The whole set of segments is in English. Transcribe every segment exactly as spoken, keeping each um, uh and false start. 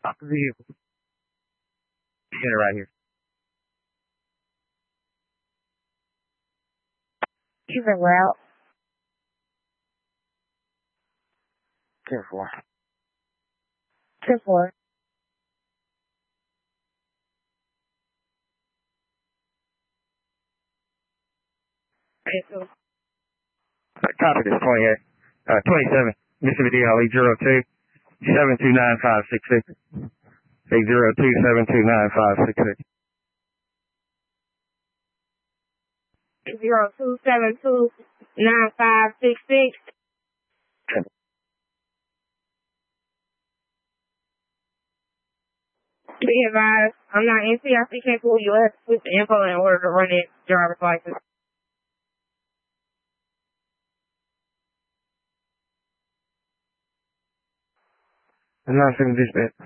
Stop the vehicle. Get it right here. She's a route. ten four. ten four. Copy this twenty-eight. Uh, twenty-seven. Mississippi D L E zero two seven two nine five six six. eight zero two seven two nine five six six. Zero two seven two nine five six six. Be advised, I'm not N C I C, can't pull you up with the info in order to run it driver's license. I'm not saying this bit.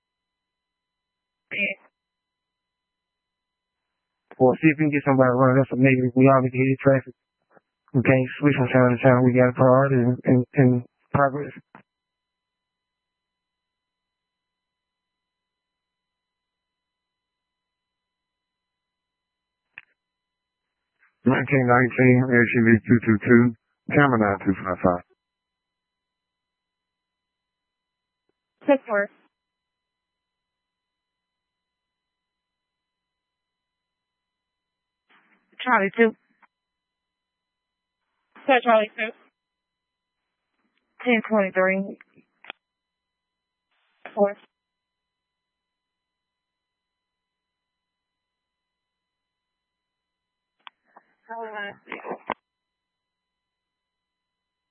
Yeah. Well, see if we can get somebody running us, so maybe we all need to hit traffic. We can't switch from town to town. We got a priority in, in, in progress. nineteen nineteen, S U V two two two, camera nine two five five. Six four. Charlie two. Sir Charlie two. ten twenty-three. Four.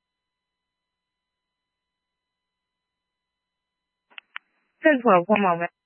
ten twelve, one moment.